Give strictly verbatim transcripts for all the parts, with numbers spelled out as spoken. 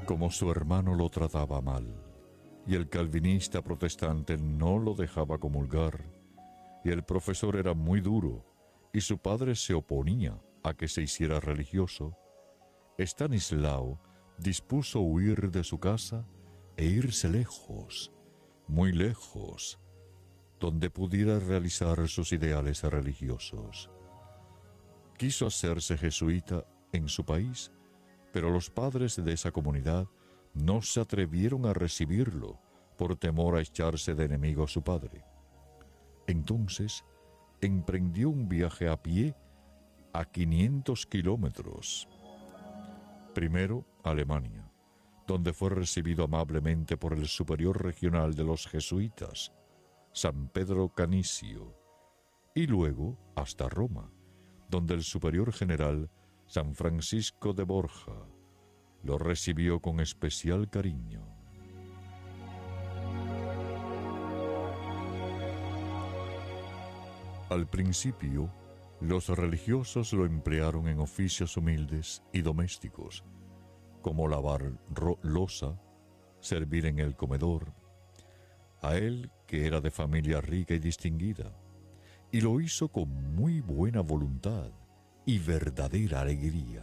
Como su hermano lo trataba mal, y el calvinista protestante no lo dejaba comulgar, y el profesor era muy duro, y su padre se oponía a que se hiciera religioso, Estanislao dispuso huir de su casa e irse lejos, muy lejos, donde pudiera realizar sus ideales religiosos. Quiso hacerse jesuita en su país, pero los padres de esa comunidad no se atrevieron a recibirlo por temor a echarse de enemigo a su padre. Entonces emprendió un viaje a pie a quinientos kilómetros. Primero a Alemania, donde fue recibido amablemente por el superior regional de los jesuitas, San Pedro Canicio, y luego hasta Roma, donde el superior general, San Francisco de Borja, lo recibió con especial cariño. Al principio, los religiosos lo emplearon en oficios humildes y domésticos, como lavar loza, servir en el comedor. A él, que era de familia rica y distinguida, y lo hizo con muy buena voluntad y verdadera alegría.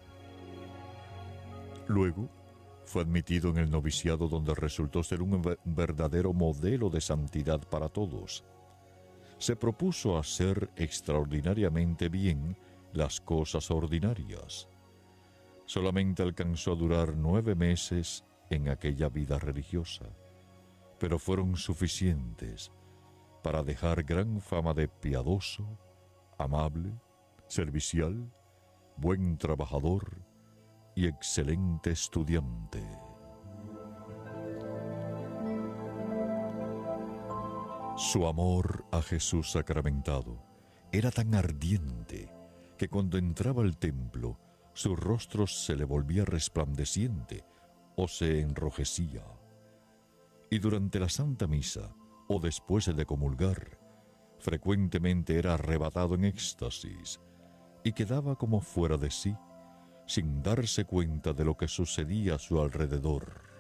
Luego fue admitido en el noviciado, donde resultó ser un verdadero modelo de santidad para todos. Se propuso hacer extraordinariamente bien las cosas ordinarias. Solamente alcanzó a durar nueve meses en aquella vida religiosa, pero fueron suficientes para dejar gran fama de piadoso, amable, servicial, buen trabajador y excelente estudiante. Su amor a Jesús sacramentado era tan ardiente que cuando entraba al templo su rostro se le volvía resplandeciente o se enrojecía. Y durante la Santa Misa o después de comulgar, frecuentemente era arrebatado en éxtasis y quedaba como fuera de sí, sin darse cuenta de lo que sucedía a su alrededor.